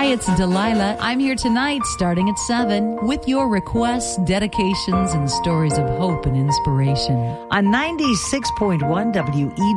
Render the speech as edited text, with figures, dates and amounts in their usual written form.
Hi, it's Delilah. I'm here tonight starting at 7 with your requests, dedications, and stories of hope and inspiration. On 96.1 WE